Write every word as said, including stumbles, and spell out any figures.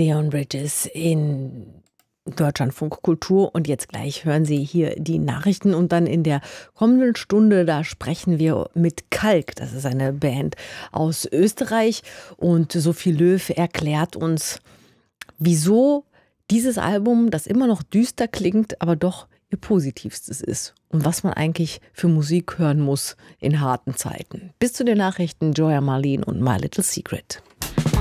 Leon Bridges in Deutschlandfunk Kultur. Und jetzt gleich hören Sie hier die Nachrichten und dann in der kommenden Stunde, da sprechen wir mit Kalk. Das ist eine Band aus Österreich und Sophie Löw erklärt uns, wieso dieses Album, das immer noch düster klingt, aber doch ihr positivstes ist und was man eigentlich für Musik hören muss in harten Zeiten. Bis zu den Nachrichten, Joya Marlene und My Little Secret.